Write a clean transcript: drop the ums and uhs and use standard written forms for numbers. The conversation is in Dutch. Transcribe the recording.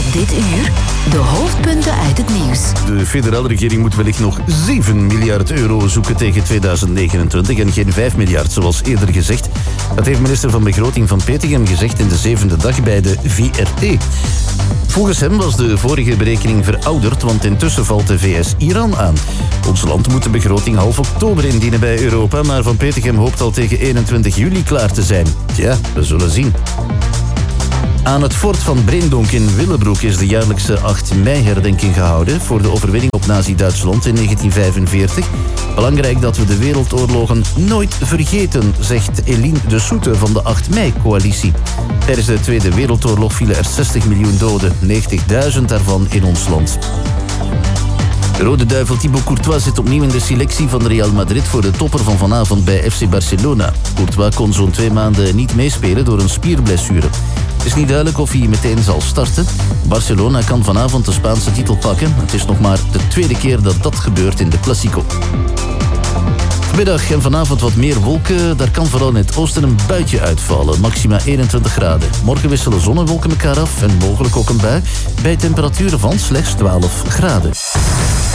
Dit uur de hoofdpunten uit het nieuws. De federale regering moet wellicht nog 7 miljard euro zoeken tegen 2029 en geen 5 miljard zoals eerder gezegd. Dat heeft minister van Begroting Van Petegem gezegd in de 7e dag bij de VRT. Volgens hem was de vorige berekening verouderd, want intussen valt de VS Iran aan. Ons land moet de begroting half oktober indienen bij Europa, maar Van Petegem hoopt al tegen 21 juli klaar te zijn. Tja, we zullen zien. Aan het fort van Breendonk in Willebroek is de jaarlijkse 8 mei-herdenking gehouden voor de overwinning op Nazi-Duitsland in 1945. Belangrijk dat we de wereldoorlogen nooit vergeten, zegt Eline de Soete van de 8 mei-coalitie. Tijdens de Tweede Wereldoorlog vielen er 60 miljoen doden, 90.000 daarvan in ons land. De Rode Duivel Thibaut Courtois zit opnieuw in de selectie van Real Madrid voor de topper van vanavond bij FC Barcelona. Courtois kon zo'n 2 maanden niet meespelen door een spierblessure. Het is niet duidelijk of hij meteen zal starten. Barcelona kan vanavond de Spaanse titel pakken. Het is nog maar de 2e keer dat dat gebeurt in de Classico. Vanmiddag en vanavond wat meer wolken. Daar kan vooral in het oosten een buitje uitvallen. Maxima 21 graden. Morgen wisselen zon en wolken elkaar af en mogelijk ook een bui. Bij temperaturen van slechts 12 graden.